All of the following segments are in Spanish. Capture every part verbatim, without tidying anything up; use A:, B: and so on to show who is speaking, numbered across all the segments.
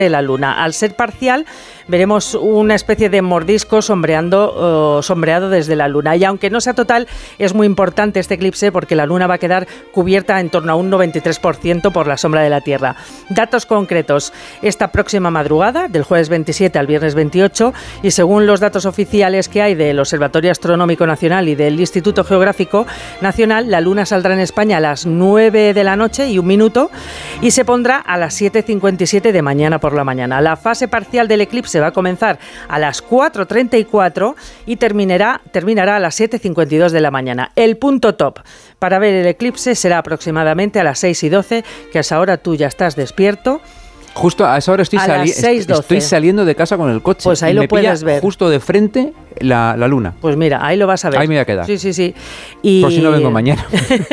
A: de la luna. Al ser parcial, veremos una especie de mordisco sombreando, uh, sombreado desde la luna. Y aunque no sea total, es muy importante este eclipse porque la luna va a quedar cubierta en torno a un noventa y tres por ciento por la sombra de la Tierra. Datos concretos. Esta próxima madrugada, del jueves veintisiete al viernes veintiocho, y según los datos oficiales que hay del Observatorio Astronómico Nacional y del Instituto Geográfico Nacional, la luna saldrá en España a las nueve de la noche y un minuto y se pondrá a las siete cincuenta y siete de mañana por la mañana. La fase parcial del eclipse va a comenzar a las cuatro treinta y cuatro y terminará, terminará a las siete cincuenta y dos de la mañana. El punto top para ver el eclipse será aproximadamente a las seis y doce, que a esa hora tú ya estás despierto.
B: Justo a esa hora estoy, sali-
A: seis,
B: estoy saliendo de casa con el coche.
A: Pues ahí
B: y
A: lo
B: me
A: puedes
B: pilla
A: ver.
B: Justo de frente la, la luna.
A: Pues mira, ahí lo vas a ver.
B: Ahí me voy a quedar.
A: Sí, sí, sí. Y...
B: Por si no vengo mañana.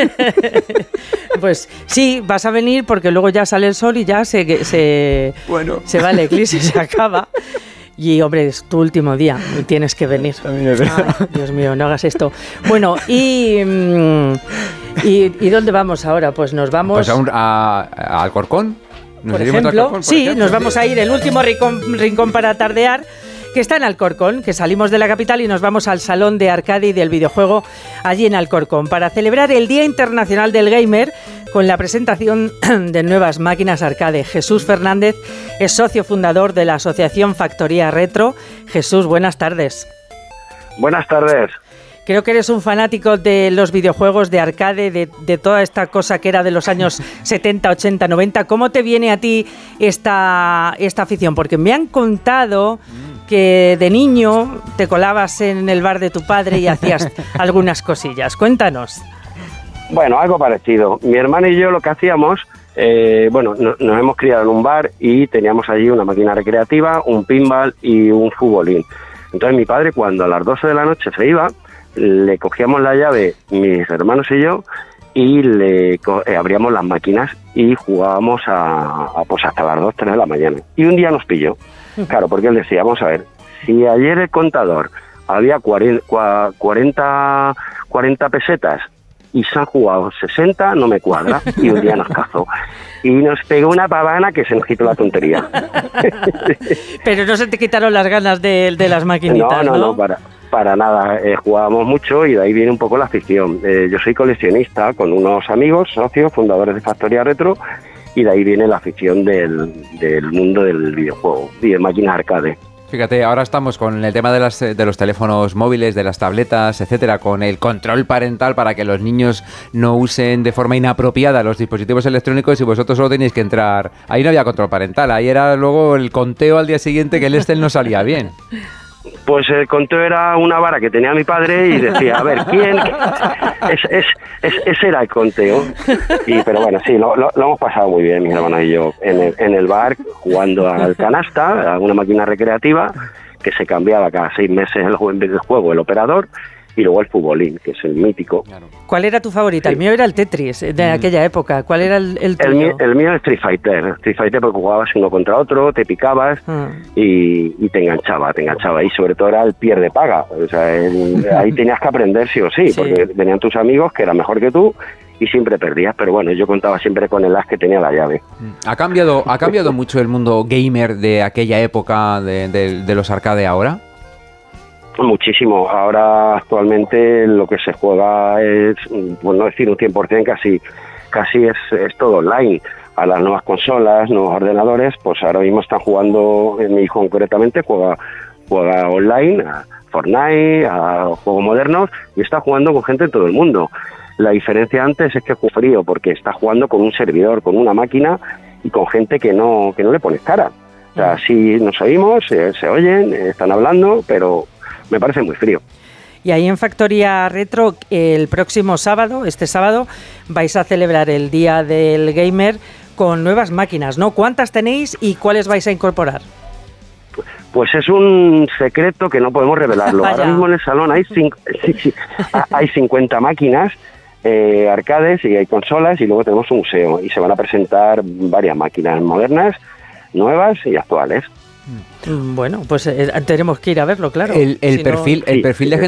A: Pues sí, vas a venir porque luego ya sale el sol y ya se, se,
B: bueno.
A: se va el eclipse, se acaba. Y, hombre, es tu último día, tienes que venir.
B: También es verdad.
A: Ay, Dios mío, no hagas esto. Bueno, y, y, ¿y dónde vamos ahora? Pues nos vamos...
B: Pues a un, a, a Alcorcón. ¿Nos
A: por
B: iríamos
A: ejemplo,
B: a Alcorcón, por
A: sí,
B: ejemplo?
A: nos vamos a ir, el último rincón, rincón para tardear, que está en Alcorcón, que salimos de la capital y nos vamos al Salón de Arcade y del Videojuego allí en Alcorcón, para celebrar el Día Internacional del Gamer con la presentación de nuevas máquinas arcade. Jesús Fernández es socio fundador de la Asociación Factoría Retro. Jesús, buenas tardes.
C: Buenas tardes.
A: Creo que eres un fanático de los videojuegos de arcade, de, de toda esta cosa que era de los años setenta, ochenta, noventa. ¿Cómo te viene a ti esta, esta afición? Porque me han contado que de niño te colabas en el bar de tu padre y hacías algunas cosillas. Cuéntanos.
C: Bueno, algo parecido. Mi hermano y yo lo que hacíamos, eh, bueno, no, nos hemos criado en un bar y teníamos allí una máquina recreativa, un pinball y un futbolín. Entonces mi padre, cuando a las doce de la noche se iba, le cogíamos la llave, mis hermanos y yo, y le co- eh, abríamos las máquinas y jugábamos a, a, pues hasta las dos, tres de la mañana. Y un día nos pilló. Claro, porque él decía, vamos a ver, si ayer el contador había cuarenta, cuarenta, cuarenta pesetas y se han jugado sesenta, no me cuadra. Y un día nos cazó. Y nos pegó una pavana que se nos quitó la tontería.
A: Pero no se te quitaron las ganas de, de las maquinitas, ¿no?
C: No, no, no, para, para nada. Eh, jugábamos mucho y de ahí viene un poco la afición. Eh, yo soy coleccionista con unos amigos, socios, fundadores de Factoría Retro, y de ahí viene la afición del, del mundo del videojuego y de máquinas arcade.
B: Fíjate, ahora estamos con el tema de, las, de los teléfonos móviles, de las tabletas, etcétera, con el control parental para que los niños no usen de forma inapropiada los dispositivos electrónicos y vosotros solo tenéis que entrar. Ahí no había control parental, ahí era luego el conteo al día siguiente que el Excel no salía bien.
C: Pues el conteo era una vara que tenía mi padre y decía, a ver, ¿quién? Es, es, es, ese era el conteo. Y, pero bueno, sí, lo, lo, lo hemos pasado muy bien, mis hermanos y yo, en el, en el bar, jugando al canasta, a una máquina recreativa, que se cambiaba cada seis meses el juego, el operador, y luego el futbolín, que es el mítico.
A: ¿Cuál era tu favorita?
C: Sí.
A: El mío era el Tetris, de mm. aquella época. ¿Cuál era el, el tuyo?
C: El mío, el mío es Street Fighter. Street Fighter porque jugabas uno contra otro, te picabas mm. y, y te enganchaba, te enganchaba. Y sobre todo era el pierde paga. O sea, el, ahí tenías que aprender sí o sí, sí, porque venían tus amigos que eran mejor que tú y siempre perdías. Pero bueno, yo contaba siempre con el as que tenía la llave.
B: ¿Ha cambiado, ha cambiado mucho el mundo gamer de aquella época de, de, de los arcade ahora?
C: Muchísimo. Ahora actualmente lo que se juega es, por no decir un cien por ciento, casi, casi es, es todo online. A las nuevas consolas, nuevos ordenadores, pues ahora mismo están jugando, mi hijo concretamente juega, juega online, a Fortnite, a juegos modernos, y está jugando con gente de todo el mundo. La diferencia antes es que juega frío, porque está jugando con un servidor, con una máquina y con gente que no, que no le pones cara. O sea, sí nos oímos, se, se oyen, están hablando, pero me parece muy frío.
A: Y ahí en Factoría Retro, el próximo sábado, este sábado, vais a celebrar el Día del Gamer con nuevas máquinas, ¿no? ¿Cuántas tenéis y cuáles vais a incorporar?
C: Pues es un secreto que no podemos revelarlo. Ahora mismo en el salón hay, cinco, sí, sí, hay cincuenta máquinas, eh, arcades y hay consolas, y luego tenemos un museo y se van a presentar varias máquinas modernas, nuevas y actuales.
A: Bueno, pues eh, tenemos que ir a verlo, claro.
B: El, el
A: si
B: perfil,
A: no...
B: el perfil de gente